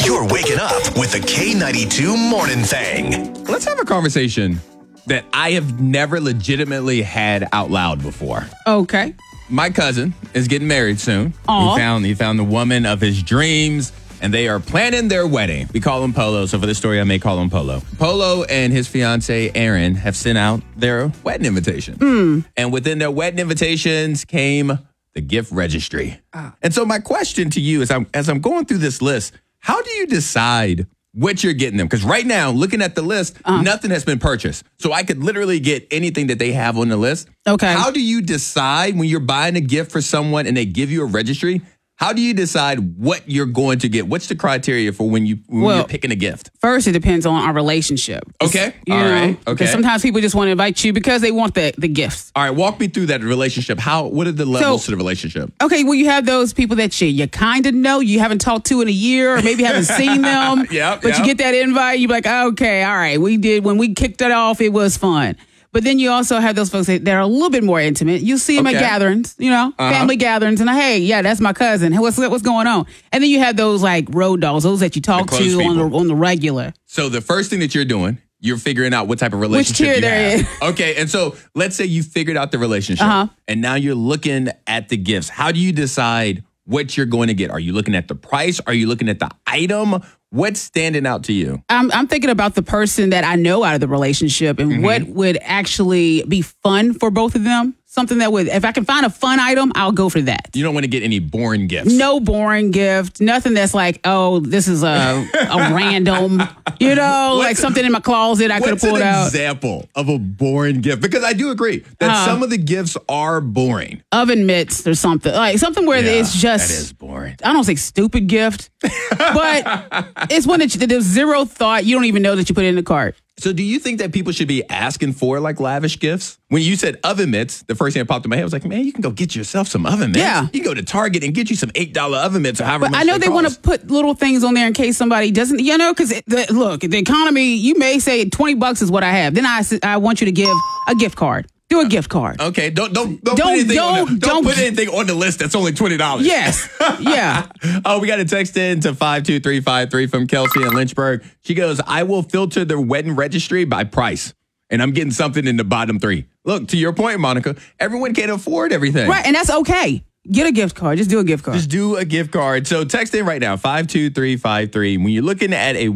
You're waking up with the K92 Morning Thing. Let's have a conversation that I have never legitimately had out loud before. Okay. My cousin is getting married soon. Aw. He found the woman of his dreams, and they are planning their wedding. We call him Polo, so for this story, I may call him Polo. Polo and his fiance, Erin, have sent out their wedding invitation. And within their wedding invitations came the gift registry. And so my question to you is, as I'm going through this list, how do you decide what you're getting them? Because right now, looking at the list, nothing has been purchased. So I could literally get anything that they have on the list. Okay. How do you decide when you're buying a gift for someone and they give you a registry? How do you decide what you're going to get? What's the criteria for when you're picking a gift? First, it depends on our relationship. Okay. You All know, right. Okay. Because sometimes people just want to invite you because they want the gifts. All right. Walk me through that relationship. What are the levels to the relationship? Okay, well, you have those people that you kind of know, you haven't talked to in a year, or maybe haven't seen them. Yep, But you get that invite, you're like, okay, all right, when we kicked it off, it was fun. But then you also have those folks that are a little bit more intimate. You see them at gatherings, family gatherings, and hey, yeah, that's my cousin. Hey, what's going on? And then you have those like road dogs, those that you talk The close to people. on the regular. So the first thing that you're doing, you're figuring out what type of relationship tier you they're have. Okay, and so let's say you figured out the relationship, and now you're looking at the gifts. How do you decide what you're going to get? Are you looking at the price? Are you looking at the item? What's standing out to you? I'm thinking about the person that I know out of the relationship and what would actually be fun for both of them. Something that would, if I can find a fun item, I'll go for that. You don't want to get any boring gifts. No boring gift. Nothing that's like, oh, this is a random, like something in my closet I could have pulled out. What's an example of a boring gift? Because I do agree that some of the gifts are boring. Oven mitts or something. Like something where it's just. That is boring. I don't say stupid gift, but it's one that there's zero thought. You don't even know that you put it in the cart. So do you think that people should be asking for like lavish gifts? When you said oven mitts, the first thing that popped in my head was like, man, you can go get yourself some oven mitts. Yeah. You can go to Target and get you some $8 oven mitts or however But much I know they they want cost. to put little things on there in case somebody doesn't, because look, the economy, you may say $20 is what I have. Then I want you to give a gift card. Do a gift card. Okay, don't put anything on the list that's only $20. Yes. Yeah. We got a text in to 52353 from Kelsey in Lynchburg. She goes, I will filter the wedding registry by price. And I'm getting something in the bottom three. Look, to your point, Monica, everyone can't afford everything. Right. And that's okay. Get a gift card. Just do a gift card. Just do a gift card. So text in right now, 52353. When you're looking at a